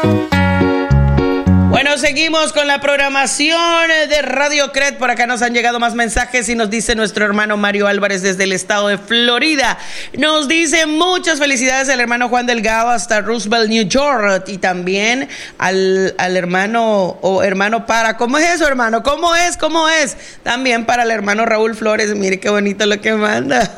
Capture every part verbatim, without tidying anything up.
Bueno, seguimos con la programación de Radio Cred. Por acá nos han llegado más mensajes y nos dice nuestro hermano Mario Álvarez desde el estado de Florida. Nos dice muchas felicidades al hermano Juan Delgado hasta Roosevelt, New York. Y también al, al hermano o hermano para. ¿Cómo es eso, hermano? ¿Cómo es? ¿Cómo es? También para el hermano Raúl Flores. Mire qué bonito lo que manda.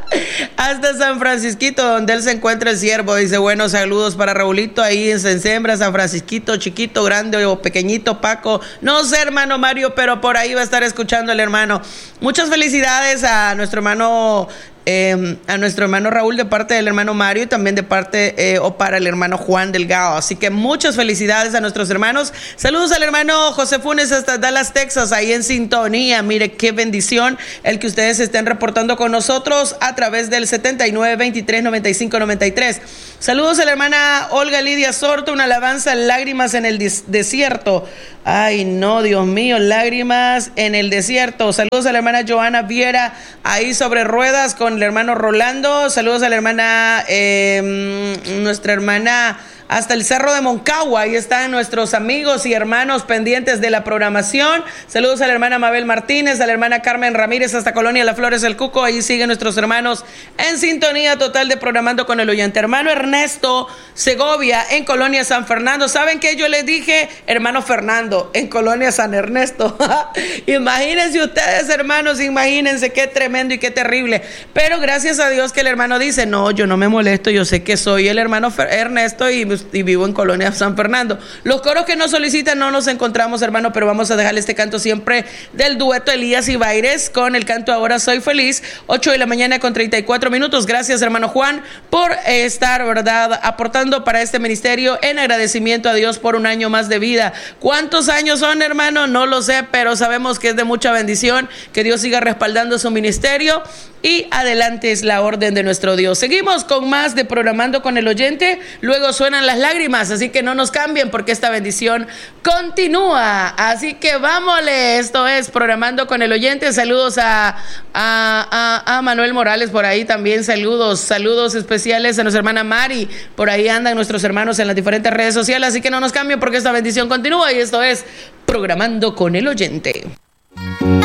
Hasta San Francisquito, donde él se encuentra el siervo. Dice, bueno, saludos para Raulito ahí en Sensembra, San Francisquito, chiquito, grande o pequeñito, Paco, no sé, hermano Mario, pero por ahí va a estar escuchando el hermano. Muchas felicidades a nuestro hermano Eh, a nuestro hermano Raúl de parte del hermano Mario y también de parte eh, o para el hermano Juan Delgado. Así que muchas felicidades a nuestros hermanos. Saludos al hermano José Funes hasta Dallas, Texas, ahí en sintonía. Mire qué bendición el que ustedes estén reportando con nosotros a través del setenta y nueve, veintitrés, noventa y cinco, noventa y tres. Saludos a la hermana Olga Lidia Sorto, una alabanza, lágrimas en el des- desierto. Ay, no, Dios mío, lágrimas en el desierto. Saludos a la hermana Joana Viera, ahí sobre ruedas con el hermano Rolando. Saludos a la hermana, eh, nuestra hermana hasta el Cerro de Moncagua. Ahí están nuestros amigos y hermanos pendientes de la programación. Saludos a la hermana Mabel Martínez, a la hermana Carmen Ramírez hasta Colonia Las Flores del Cuco. Ahí siguen nuestros hermanos en sintonía total de Programando con el Oyente. Hermano Ernesto Segovia en Colonia San Fernando. ¿Saben qué? Yo les dije hermano Fernando en Colonia San Ernesto. Imagínense ustedes, hermanos, imagínense qué tremendo y qué terrible. Pero gracias a Dios que el hermano dice, no, yo no me molesto, yo sé que soy el hermano Ernesto y y vivo en Colonia San Fernando. Los coros que nos solicitan no los encontramos, hermano, pero vamos a dejarle este canto siempre del dueto Elías y Baires con el canto Ahora Soy Feliz, ocho de la mañana con treinta y cuatro minutos. Gracias, hermano Juan, por estar, verdad, aportando para este ministerio en agradecimiento a Dios por un año más de vida. ¿Cuántos años son, hermano? No lo sé, pero sabemos que es de mucha bendición, que Dios siga respaldando su ministerio y adelante es la orden de nuestro Dios. Seguimos con más de Programando con el Oyente, luego suenan las lágrimas, así que no nos cambien porque esta bendición continúa, así que vámonos. Esto es Programando con el Oyente. Saludos a, a, a, a Manuel Morales por ahí también, saludos, saludos especiales a nuestra hermana Mari, por ahí andan nuestros hermanos en las diferentes redes sociales, así que no nos cambien porque esta bendición continúa y esto es Programando con el Oyente.